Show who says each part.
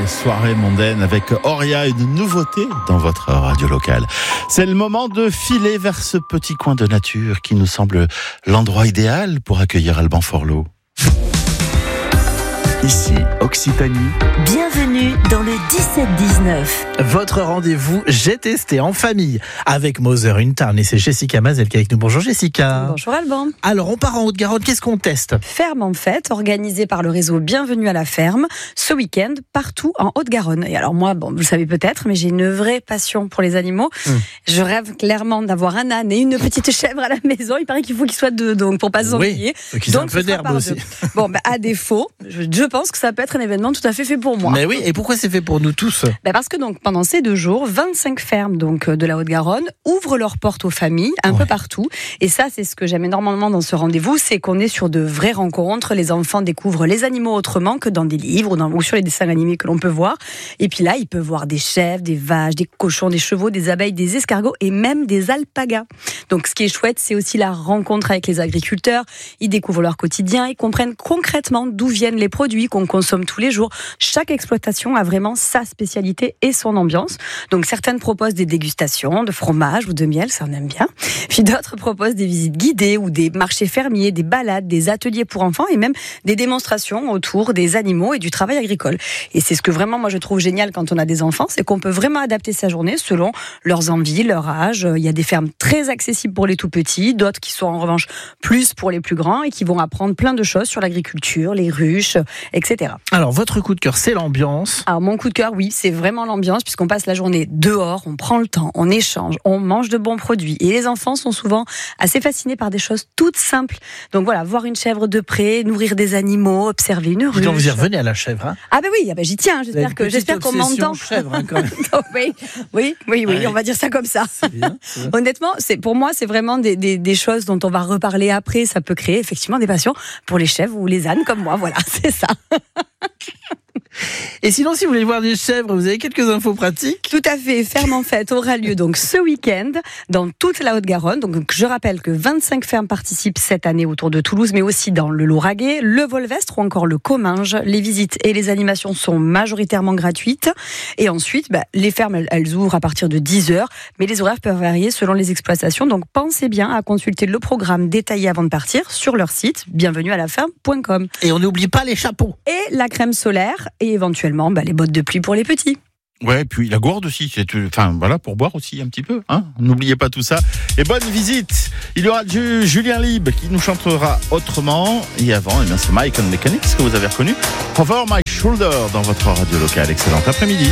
Speaker 1: les soirées mondaines avec Auria, une nouveauté dans votre radio locale. C'est le moment de filer vers ce petit coin de nature qui nous semble l'endroit idéal pour accueillir Alban Forlot.
Speaker 2: Ici, Occitanie.
Speaker 3: Bienvenue dans le 17-19.
Speaker 4: Votre rendez-vous J'ai testé en famille avec Moser Untarn et c'est Jessica Mazel qui est avec nous. Bonjour Jessica.
Speaker 5: Bonjour Alban.
Speaker 4: Alors on part en Haute-Garonne, qu'est-ce qu'on teste ?
Speaker 5: Ferme en fête, organisée par le réseau Bienvenue à la ferme, ce week-end, partout en Haute-Garonne. Et alors moi, vous le savez peut-être, mais j'ai une vraie passion pour les animaux. Je rêve clairement d'avoir un âne et une petite chèvre à la maison. Il paraît qu'il faut qu'ils soient deux, donc pour pas s'ennuyer.
Speaker 4: Oui, qu'ils aient un peu d'herbe aussi.
Speaker 5: Bon, à défaut, je pense que ça peut être un événement tout à fait fait pour moi.
Speaker 4: Mais oui, et pourquoi c'est fait pour nous tous ?
Speaker 5: Parce que donc pendant ces 2 jours, 25 fermes donc de la Haute-Garonne ouvrent leurs portes aux familles un peu partout. Et ça, c'est ce que j'aime énormément dans ce rendez-vous, c'est qu'on est sur de vraies rencontres. Les enfants découvrent les animaux autrement que dans des livres ou sur les dessins animés que l'on peut voir. Et puis là, ils peuvent voir des chèvres, des vaches, des cochons, des chevaux, des abeilles, des escargots et même des alpagas. Donc ce qui est chouette, c'est aussi la rencontre avec les agriculteurs. Ils découvrent leur quotidien, ils comprennent concrètement d'où viennent les produits qu'on consomme tous les jours. Chaque exploitation a vraiment sa spécialité et son ambiance. Donc certaines proposent des dégustations de fromage ou de miel, ça on aime bien. Puis d'autres proposent des visites guidées ou des marchés fermiers, des balades, des ateliers pour enfants et même des démonstrations autour des animaux et du travail agricole. Et c'est ce que vraiment moi je trouve génial quand on a des enfants, c'est qu'on peut vraiment adapter sa journée selon leurs envies, leur âge. Il y a des fermes très accessibles pour les tout petits, d'autres qui sont en revanche plus pour les plus grands et qui vont apprendre plein de choses sur l'agriculture, les ruches, etc.
Speaker 4: Alors votre coup de cœur, c'est l'ambiance.
Speaker 5: Alors mon coup de cœur, oui, c'est vraiment l'ambiance puisqu'on passe la journée dehors, on prend le temps, on échange, on mange de bons produits et les enfants sont souvent assez fascinés par des choses toutes simples. Donc voilà, voir une chèvre de près, nourrir des animaux, observer une ruche.
Speaker 4: Vous y revenez à la chèvre, hein ?
Speaker 5: Ah oui, j'y tiens, j'espère qu'on m'entend.
Speaker 4: Chèvre, hein, quand même.
Speaker 5: oui, on va dire ça comme ça.
Speaker 4: C'est bien.
Speaker 5: Honnêtement, pour moi, c'est vraiment des choses dont on va reparler après. Ça peut créer effectivement des passions pour les chèvres ou les ânes comme moi. Voilà, c'est ça.
Speaker 4: Et sinon, si vous voulez voir des chèvres, vous avez quelques infos pratiques ?
Speaker 5: Tout à fait. Ferme en fête aura lieu donc ce week-end dans toute la Haute-Garonne. Donc je rappelle que 25 fermes participent cette année autour de Toulouse, mais aussi dans le Lauragais, le Volvestre ou encore le Comminges. Les visites et les animations sont majoritairement gratuites. Et ensuite, les fermes, elles ouvrent à partir de 10h, mais les horaires peuvent varier selon les exploitations. Donc pensez bien à consulter le programme détaillé avant de partir sur leur site bienvenuealaferme.com.
Speaker 4: Et on n'oublie pas les chapeaux.
Speaker 5: Et la crème solaire et éventuellement les bottes de pluie pour les petits.
Speaker 1: Ouais, puis la gourde aussi, pour boire aussi un petit peu, hein. N'oubliez pas tout ça. Et bonne visite. Il y aura Julien Lieb qui nous chantera autrement. Et avant, c'est Mike and Mechanics que vous avez reconnu. Over My Shoulder dans votre radio locale. Excellent après-midi.